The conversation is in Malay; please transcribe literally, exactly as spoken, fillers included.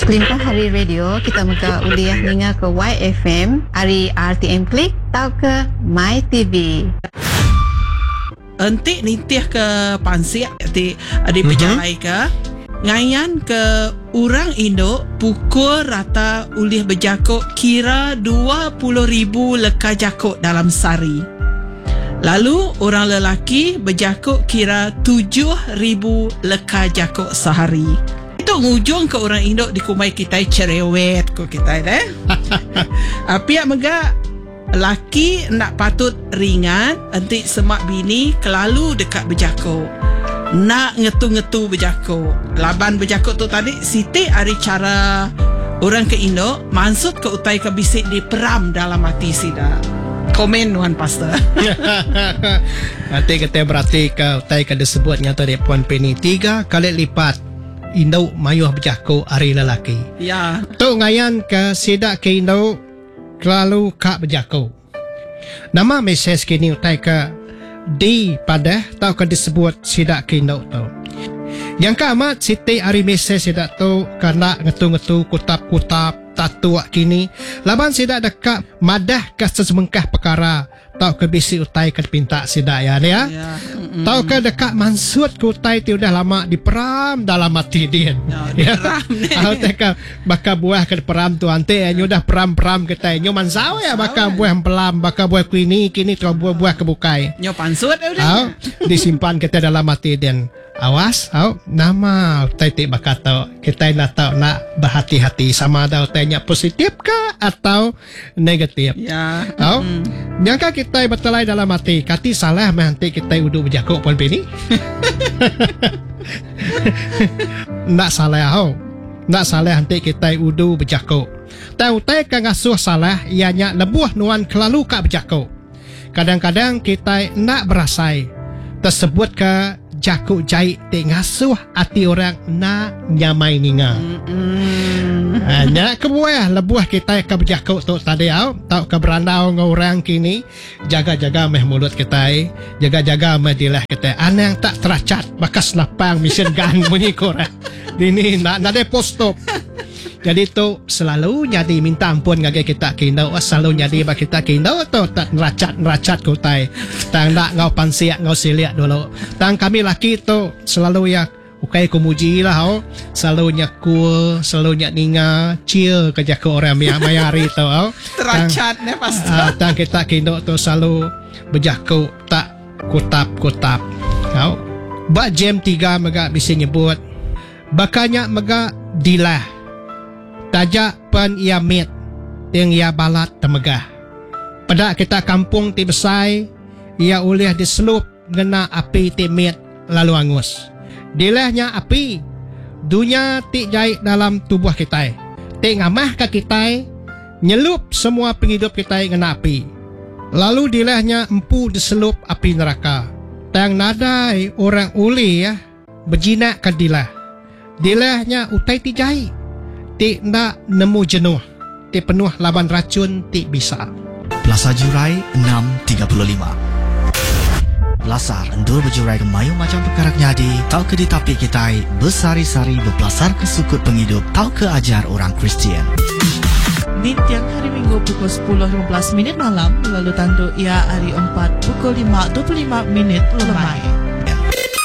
Kelimpah hari radio kita muka uliah ninga ke Y F M, hari R T M Klik, tau ke My T V. Entik nitih ke Pansik, entik adik mm-hmm. pejalai ke ngayan ke orang Indo pukul rata ulih berjakuk kira dua puluh ribu leka jakuk dalam sehari. Lalu orang lelaki berjakuk kira tujuh ribu leka jakuk sehari. Itu ngujung ke orang Indo di kumai kita cerewet ko kita deh. Api mega laki nak patut ringan entik semak bini kelalu dekat berjakuk. Nak ngetu-ngetu berjakuk. Laban berjakuk tu tadi Siti hari cara orang ke Indo maksud ke utai ke bisik di peram dalam hati sida. Komen Wan Pastor. Nanti kita berarti ke utai ke disebut nyata di Puan Penny tiga kali lipat Indo mayuh berjakuk hari lelaki. Ya. Tu ngayan ke sidak ke Indo kelalu kak berjakuk. Nama mesej kini utai ke di pada tau ke disebut sidak ke Indo tu. Yang ke amat Siti hari mesej sidak tu kena ngetu-ngetu kutap-kutap tatu kini. Laban sidak dekat madah ke sesemengkah perkara tau ke bisi utai ke pinta sidak ya ni ya. ya. Mm-mm. Tau ke dekat mansut ke utai ti udah lama diperam dalam hati dia. Ya. Tahu teka bakal buah ke peram tu ante ya udah peram-peram kita nyo mansau ya bakal buah pelam bakal buah kini kini tu buah-buah kebukai. Nyo pansut udah. Disimpan kita dalam hati dia. Awas, au nama utai ti bakal tahu kita nak tahu nak berhati-hati sama ada utainya positif ke atau negatif. Ya. Au mm. Nyangka kita bertelai dalam hati kati salah nanti kita udah berjakuk pun bini. Nak salah au. Nak salah nanti kita udah berjakuk. Tahu utai ke ngasuh salah ianya lebuh nuan kelalu kak berjakuk. Kadang-kadang kita nak berasai tersebut ke jakuk jahit te ngasuh hati orang na nyamai ninga. Mm-mm. Nak kebuah lebuah kita ke berjakuk tu tadi au tau ke berandau ngau orang kini jaga-jaga meh mulut kita jaga-jaga meh dilah kita anang tak teracat bakas lapang mesin gang bunyi korang ini nak nak de postop. Jadi tu selalu jadi minta ampun ngage kita kino selalu jadi bak kita kino tu tak neracat-neracat kutai. Tang nak ngau pansiak ngau siliak dulu. Tang kami laki tu selalu ya ukai kumuji lah ho. Selalu nyakul, selalu nyak ninga, chill kerja ke orang yang mayari tu ho. Teracat ne pasti. Uh, tang kita kino tu selalu berjaku tak kutap-kutap. Ho. Ba jam tiga mega bisa nyebut. Bakanya mega dilah. Tajak pen ia met yang ia balat temegah. Pada kita kampung ti besai ia ulih diselup ngena api ti met lalu angus. Dilahnya api dunia ti jahit dalam tubuh kita. Ti ngamah ke kita nyelup semua penghidup kita ngena api. Lalu dilahnya empu diselup api neraka. Tang nadai orang uli ya berjinak ke dilah. Dilahnya utai ti jahit. Ti nak nemu jenuh. Ti penuh laban racun ti bisa. Plaza Jurai enam tiga puluh lima. Belasar endur berjurai ke mayu macam perkara nyadi. Tau ke di tapi kita bersari-sari berpelasar ke sukut penghidup. Tau ke ajar orang Kristian. Di tiang hari Minggu pukul sepuluh lima belas minit malam. Lalu tanduk ia hari empat pukul lima dua puluh lima minit lemai.